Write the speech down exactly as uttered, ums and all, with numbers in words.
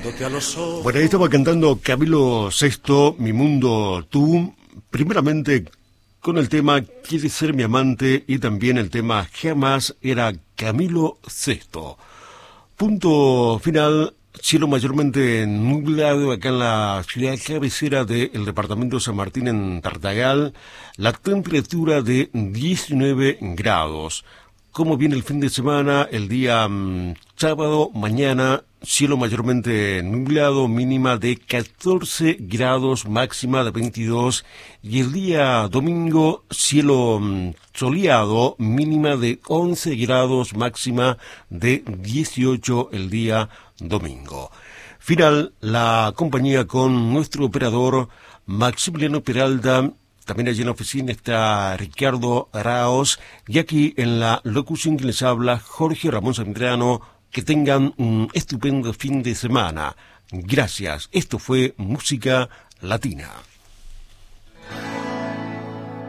Bueno, ahí estaba cantando Camilo Sesto, Mi Mundo Tú, primeramente con el tema Quieres ser mi amante y también el tema Jamás, era Camilo Sesto. Punto final, cielo mayormente nublado acá en la ciudad cabecera del departamento de San Martín en Tartagal, la temperatura de diecinueve grados. ¿Cómo viene el fin de semana? El día mmm, sábado, mañana, cielo mayormente nublado, mínima de catorce grados, máxima de veintidós. Y el día domingo, cielo mmm, soleado, mínima de once grados, máxima de dieciocho el día domingo. Final, la compañía con nuestro operador Maximiliano Peralta. También allí en la oficina está Ricardo Araos y aquí en la locución que les habla Jorge Ramón Zambrano. Que tengan un estupendo fin de semana. Gracias. Esto fue Música Latina.